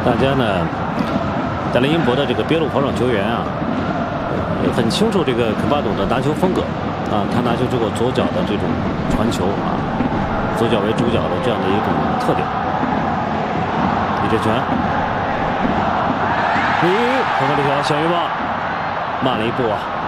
大家呢，在雷音博的这个边路跑场球员啊，也很清楚这个科巴朵的拿球风格啊，他拿球之后左脚的这种传球啊，左脚为主脚的这样的一种特点。李志全，很好的一条小鱼棒，慢了一步啊。